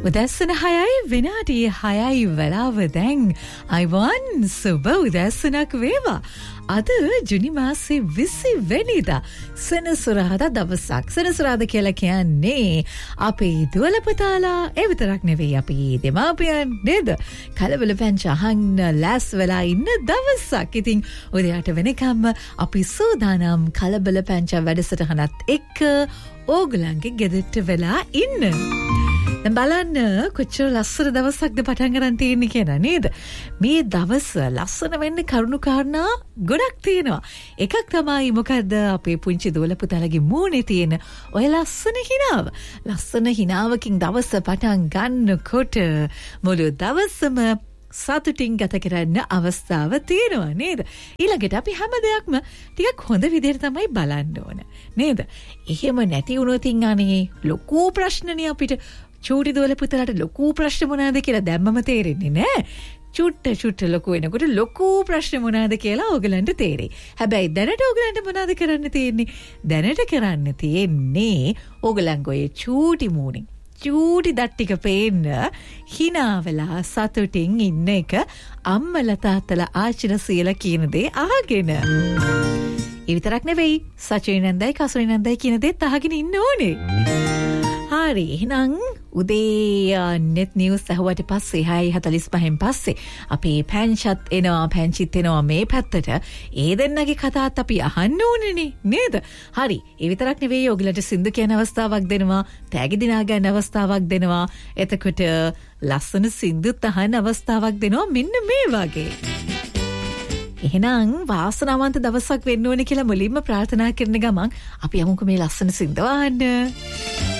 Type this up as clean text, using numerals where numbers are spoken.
උදැස්සන 6යි විනාඩි 6යි වෙලාව දැන් අයිවන් සුබ උදැස්සනක් වේවා. අද ජුනි මාසේ 20 වෙනිදා සෙනසුරාදා දවසක්. සෙනසුරාදා කියලා කියන්නේ අපේ දුවල පුතාලා ඒ විතරක් නෙවෙයි අපි දෙමාපියන් නේද? කලබල පැංච අහන්න ලෑස් වෙලා ඉන්න දවසක්. ඉතින් උදේට වෙනකම් අපි සූදානම් කලබල පැංච වැඩසටහනත් එක්ක ඕගලන්ගේ ගෙදරට වෙලා ඉන්න. දැන් බලන්න කොච්චර ලස්සන දවසක්ද පටන් ගන්න තියෙන්නේ කියලා නේද? මේ දවස ලස්සන වෙන්න කරුණු කාරණා ගොඩක් තියෙනවා. එකක් තමයි මොකද්ද අපේ පුංචි දුවල පුතාලගේ මූණේ තියෙන ඔය ලස්සන හිනාව. ලස්සන හිනාවකින් දවස පටන් ගන්නකොට මුළු දවසම සතුටින් ගත කරන්න අවස්ථාව තියෙනවා නේද? ඊළඟට අපි හැම දෙයක්ම ටිකක් හොඳ විදිහට තමයි බලන්න ඕන නේද? එහෙම නැති වුණොත් අනේ ලොකු ප්‍රශ්නනේ අපිට. චූටි දුවල පුතාලට ලොකු ප්‍රශ්න මොනවාද කියලා දැම්මම තේරෙන්නේ නැහැ. චුට්ට ලොකු වෙනකොට ලොකු ප්‍රශ්න මොනවාද කියලා ඕගලන්ට තේරෙයි. හැබැයි දැනට ඕගලන්ට මොනවාද කරන්න තියෙන්නේ? දැනට කරන්න තියෙන්නේ ඕගලන්ගේ ඔය චූටි මූණින් චූටි දත් ටික පේන්න hina වෙලා සතුටින් ඉන්න එක අම්මලා තාත්තලා ආච්චිලා සීලා කියන දේ අහගෙන. ඒ විතරක් නෙවෙයි සචිනි නන්දයි කසුනි නන්දයි කියන දේත් අහගෙන ඉන්න ඕනේ. හරි එහෙනම් උදේ net news අහුවට පස්සේ 6:45න් පස්සේ අපේ පැංචත් එනවා පැංචිත් එනවා මේ පැත්තට. ඒ දෙන්නගේ කතාත් අපි අහන්න ඕනේ නේද? හරි. ඒ විතරක් නෙවෙයි ඔයගලට සින්දු කියන අවස්ථාවක් දෙනවා, තෑගි දිනා ගන්න අවස්ථාවක් දෙනවා. එතකොට ලස්සන සින්දුත් අහන්න අවස්ථාවක් දෙනවා මෙන්න මේ වගේ. එහෙනම් වාසනාවන්ත දවසක් වෙන්න ඕනේ කියලා මුලින්ම ප්‍රාර්ථනා කරන ගමන් අපි යමුකෝ මේ ලස්සන සින්දුව අහන්න.